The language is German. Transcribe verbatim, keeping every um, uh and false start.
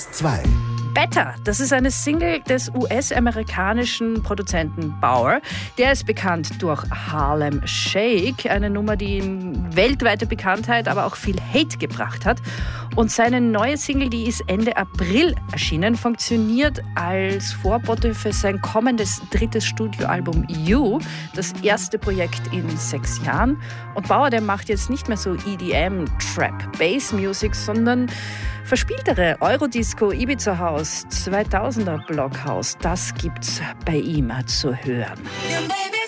Platz zwei. Better, das ist eine Single des U S-amerikanischen Produzenten Bauer. Der ist bekannt durch Harlem Shake, eine Nummer, die ihm weltweite Bekanntheit, aber auch viel Hate gebracht hat. Und seine neue Single, die ist Ende April erschienen, funktioniert als Vorbote für sein kommendes drittes Studioalbum You, das erste Projekt in sechs Jahren. Und Bauer, der macht jetzt nicht mehr so E D M, Trap, Bass Music, sondern verspieltere Eurodisco, Ibiza House, zweitausender Blockhouse. Das gibt's bei ihm zu hören.